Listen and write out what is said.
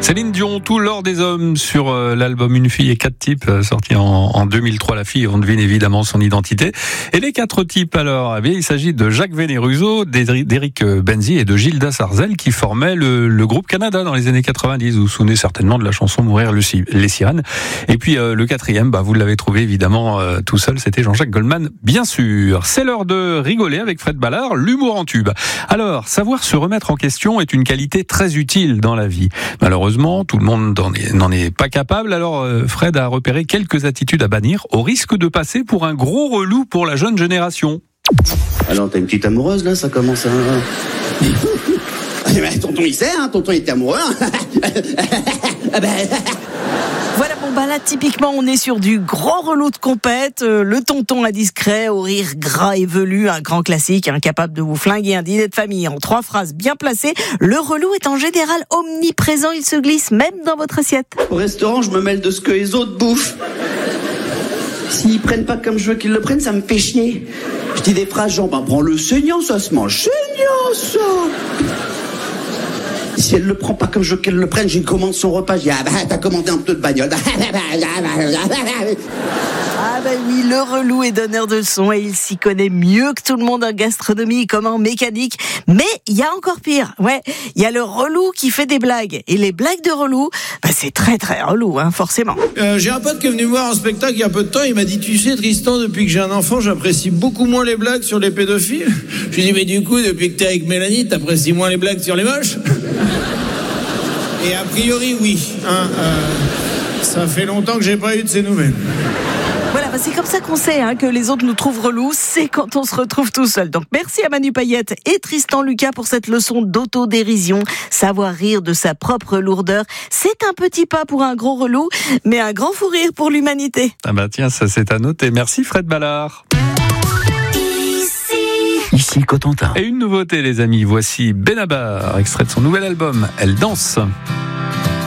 Céline Dion, tout l'or des hommes sur l'album Une fille et quatre types, sorti en 2003. La fille, on devine évidemment son identité. Et les quatre types, alors, eh bien, il s'agit de Jacques Veneruso, d'Éric Benzi et de Gilda Sarzel qui formaient le groupe Canada dans les années 90. Vous vous souvenez certainement de la chanson Mourir les sirènes. Et puis le quatrième, vous l'avez trouvé évidemment tout seul, c'était Jean-Jacques Goldman, bien sûr. C'est l'heure de rigoler avec Fred Ballard, l'humour en tube. Alors, savoir se remettre en question est une qualité très utile dans la vie. Malheureusement, tout le monde n'en est pas capable. Alors, Fred a repéré quelques attitudes à bannir au risque de passer pour un gros relou pour la jeune génération. Alors, t'as une petite amoureuse, là, ça commence à... tonton, il sait, hein, tonton, il était amoureux. Voilà, là, typiquement, on est sur du gros relou de compète. Le tonton indiscret, au rire gras et velu, un grand classique, incapable de vous flinguer un dîner de famille en 3 phrases bien placées. Le relou est en général omniprésent, il se glisse même dans votre assiette. Au restaurant, je me mêle de ce que les autres bouffent. S'ils prennent pas comme je veux qu'ils le prennent, ça me fait chier. Je dis des phrases genre, prends le saignant, ça se mange saignant, ça. Si elle le prend pas comme je veux qu'elle le prenne, j'ai commandé son repas, je dis, t'as commandé un peu de bagnole. Oui, le relou est donneur de leçons et il s'y connaît mieux que tout le monde en gastronomie comme en mécanique. Mais il y a encore pire. Ouais, il y a le relou qui fait des blagues. Et les blagues de relou, c'est très très relou, forcément. J'ai un pote qui est venu voir un spectacle il y a peu de temps, il m'a dit, tu sais Tristan, depuis que j'ai un enfant, j'apprécie beaucoup moins les blagues sur les pédophiles. Je lui ai dit, mais du coup, depuis que t'es avec Mélanie, t'apprécies moins les blagues sur les moches? Et a priori, oui. Ça fait longtemps que j'ai pas eu de ces nouvelles. Voilà, c'est comme ça qu'on sait que les autres nous trouvent relous, c'est quand on se retrouve tout seul. Donc merci à Manu Payette et Tristan Lucas pour cette leçon d'autodérision. Savoir rire de sa propre lourdeur, c'est un petit pas pour un gros relou, mais un grand fou rire pour l'humanité. Tiens, ça c'est à noter. Merci Fred Ballard. Ici Cotentin. Et une nouveauté les amis, voici Benabar, extrait de son nouvel album, Elle danse.